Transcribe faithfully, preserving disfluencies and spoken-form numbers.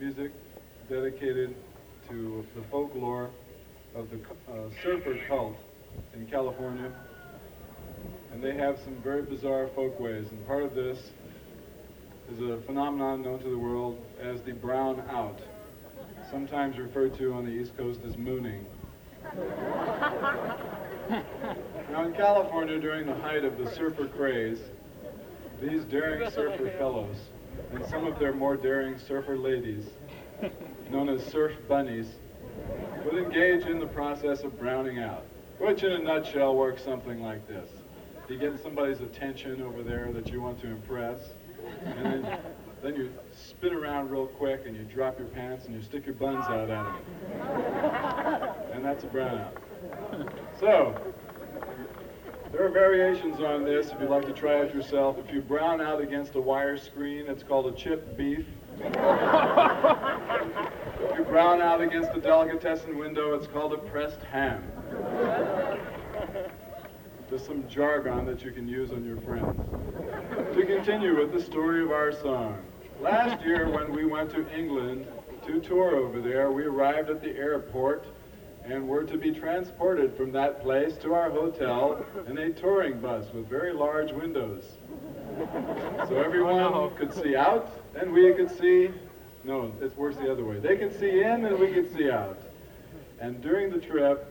music dedicated to the folklore of the uh, surfer cult in California. And they have some very bizarre folkways, and part of this is a phenomenon known to the world as the brown out, sometimes referred to on the East Coast as mooning. Now in California, during the height of the surfer craze, these daring surfer fellows and some of their more daring surfer ladies, known as surf bunnies, would engage in the process of browning out, which in a nutshell works something like this. You get somebody's attention over there that you want to impress, and then, then you spin around real quick and you drop your pants and you stick your buns out at them. And that's a brownout. So, there are variations on this if you'd like to try it yourself. If you brown out against a wire screen, it's called a chipped beef. If you brown out against a delicatessen window, it's called a pressed ham. Just some jargon that you can use on your friends. To continue with the story of our song. Last year when we went to England to tour over there, we arrived at the airport and were to be transported from that place to our hotel in a touring bus with very large windows. So everyone could see out and we could see, no, it's worse the other way. They could see in and we could see out. And during the trip,